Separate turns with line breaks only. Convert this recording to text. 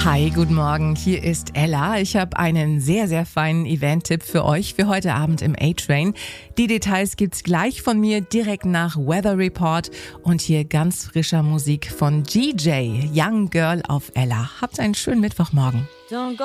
Hi, guten Morgen. Hier ist Ella. Ich habe einen sehr, sehr feinen Event-Tipp für euch für heute Abend im A-Train. Die Details gibt's gleich von mir direkt nach Weather Report und hier ganz frischer Musik von GJ, Young Girl auf Ella. Habt einen schönen Mittwochmorgen.
Don't go